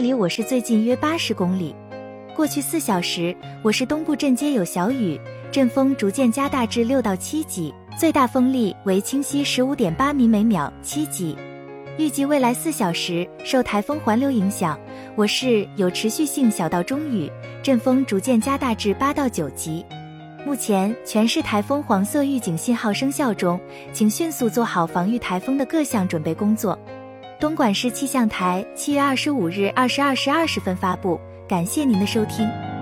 离我市最近约80公里。过去4小时，我市东部阵街有小雨，阵风逐渐加大至6到7级，最大风力为清晰 15.8 米每秒7级。预计未来4小时，受台风环流影响，我市有持续性小到中雨，阵风逐渐加大至8到9级。目前全市台风黄色预警信号生效中，请迅速做好防御台风的各项准备工作。东莞市气象台7月25日22时20分发布，感谢您的收听。